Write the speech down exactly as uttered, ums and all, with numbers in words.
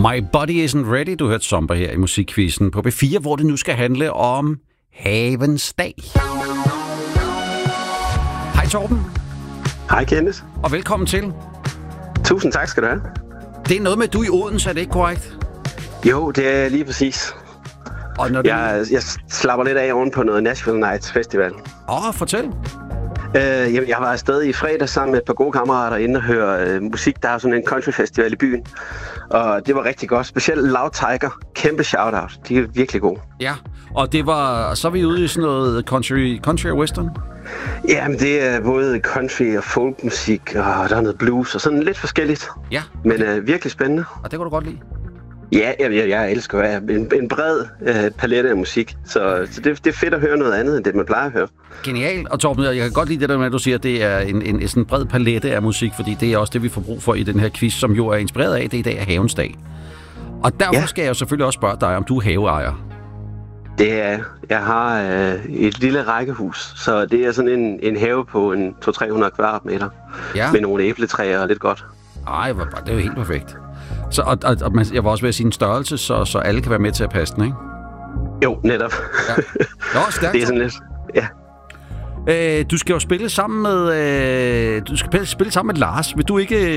My Body Isn't Ready, du hørte Zomba her i Musikquizzen på B fire, hvor det nu skal handle om havens dag. Hej Torben. Hej Kenneth. Og velkommen til. Tusind tak skal du have. Det er noget med, du i Odense, er det ikke korrekt? Jo, det er lige præcis. Og når det... jeg, jeg slapper lidt af oven på noget Nashville Nights Festival. Åh, oh, fortæl. Uh, jeg, jeg var afsted i fredag sammen med et par gode kammerater inde og høre uh, musik. Der er sådan en countryfestival i byen. Og det var rigtig godt. Specielt Loud Tiger. Kæmpe shout-out. De er virkelig gode. Ja, og det var... Så er vi ude i sådan noget country, country og western? Jamen, det er både country og folkmusik, og der er noget blues og sådan lidt forskelligt. Ja. Men uh, virkelig spændende. Og det kunne du godt lide? Ja, jeg, jeg, jeg elsker jeg. En, en bred uh, palette af musik. Så, så det, det er fedt at høre noget andet, end det man plejer at høre. Genial. Og Torben, jeg kan godt lide det der med, at du siger, at det er en, en, en sådan bred palette af musik, fordi det er også det, vi får brug for i den her quiz, som jo er inspireret af, det i dag er havens dag. Og derfor ja. skal jeg jo selvfølgelig også spørge dig, om du er haveejer. Det er, jeg har øh, et lille rækkehus, så det er sådan en, en have på en to til tre hundrede kvadratmeter. Ja. Med nogle æbletræer og lidt godt. Ej, det er jo helt perfekt. Så, og, og, og man, jeg var også ved at sige en størrelse, så, så alle kan være med til at passe den, ikke? Jo, netop. Ja. Nå, stærkt. Det er sådan lidt, ja. Øh, du skal jo spille sammen med, øh, du skal spille sammen med Lars. Vil du ikke